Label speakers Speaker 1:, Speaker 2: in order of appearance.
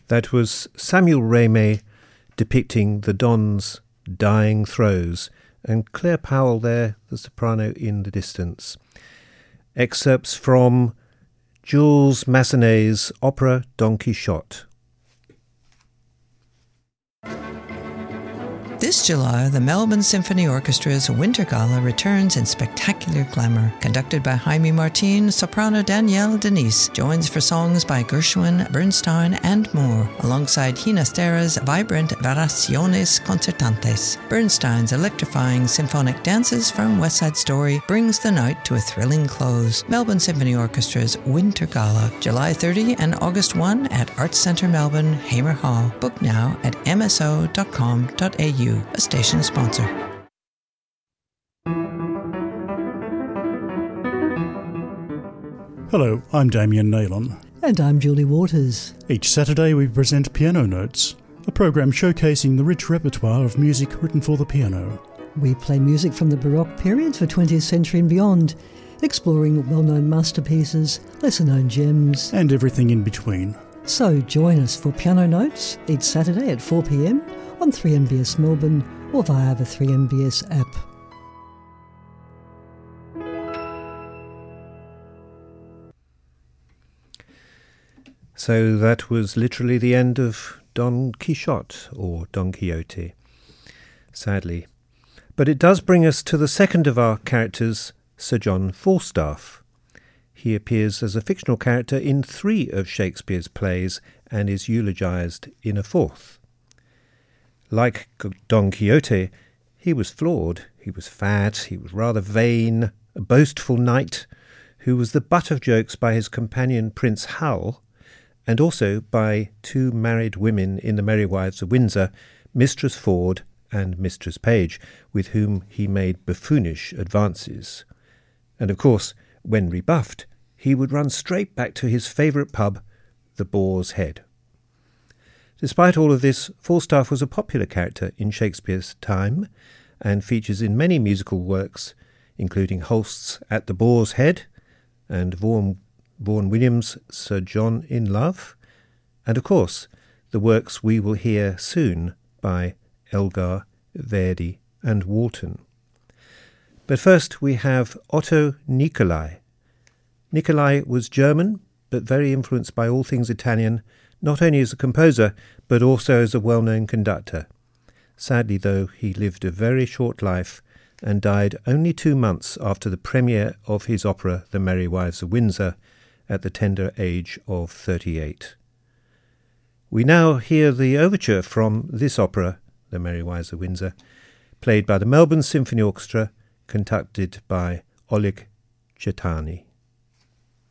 Speaker 1: That was Samuel Ramey depicting the Don's dying throes, and Claire Powell there, the soprano, in the distance. Excerpts from Jules Massenet's opera Don Quixote.
Speaker 2: This July, the Melbourne Symphony Orchestra's Winter Gala returns in spectacular glamour. Conducted by Jaime Martin, soprano Danielle Denise joins for songs by Gershwin, Bernstein and more, alongside Ginastera's vibrant Variaciones Concertantes. Bernstein's electrifying symphonic dances from West Side Story brings the night to a thrilling close. Melbourne Symphony Orchestra's Winter Gala, July 30 and August 1 at Arts Centre Melbourne, Hamer Hall. Book now at mso.com.au. A station sponsor.
Speaker 3: Hello, I'm Damien Naylon.
Speaker 4: And I'm Julie Waters.
Speaker 3: Each Saturday we present Piano Notes, a program showcasing the rich repertoire of music written for the piano.
Speaker 4: We play music from the Baroque period for 20th century and beyond, exploring well-known masterpieces, lesser-known gems,
Speaker 3: and everything in between.
Speaker 4: So join us for Piano Notes each Saturday at 4 p.m. on 3MBS Melbourne or via the 3MBS app.
Speaker 1: So that was literally the end of Don Quixote, or Don Quixote, sadly. But it does bring us to the second of our characters, Sir John Falstaff. He appears as a fictional character in 3 of Shakespeare's plays and is eulogised in a 4th. Like Don Quixote, he was flawed, he was fat, he was rather vain, a boastful knight who was the butt of jokes by his companion Prince Hal, and also by 2 married women in The Merry Wives of Windsor, Mistress Ford and Mistress Page, with whom he made buffoonish advances. And of course, when rebuffed, he would run straight back to his favourite pub, the Boar's Head. Despite all of this, Falstaff was a popular character in Shakespeare's time and features in many musical works, including Holst's At the Boar's Head and Vaughan Williams' Sir John in Love, and of course the works we will hear soon by Elgar, Verdi and Walton. But first we have Otto Nicolai. Nicolai was German, but very influenced by all things Italian, not only as a composer, but also as a well-known conductor. Sadly, though, he lived a very short life and died only 2 months after the premiere of his opera The Merry Wives of Windsor at the tender age of 38. We now hear the overture from this opera, The Merry Wives of Windsor, played by the Melbourne Symphony Orchestra, conducted by Oleg Chetany.